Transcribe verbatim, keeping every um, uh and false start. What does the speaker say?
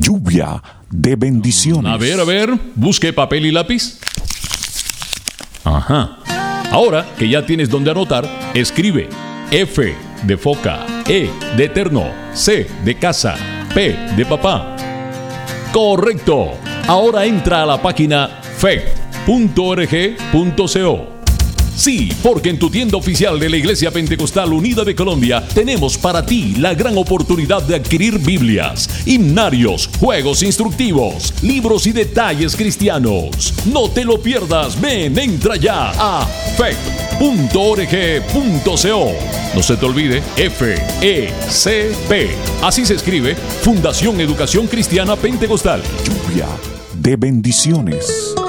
lluvia de bendiciones. A ver, a ver, busque papel y lápiz. Ajá. Ahora que ya tienes donde anotar, escribe F de foca, E de eterno, C de casa, P de papá. ¡Correcto! Ahora entra a la página fe punto org punto co. Sí, porque en tu tienda oficial de la Iglesia Pentecostal Unida de Colombia tenemos para ti la gran oportunidad de adquirir Biblias, himnarios, juegos instructivos, libros y detalles cristianos. No te lo pierdas, ven, entra ya a fe punto org punto co. No se te olvide, F E C P. Así se escribe, Fundación Educación Cristiana Pentecostal. Lluvia de bendiciones.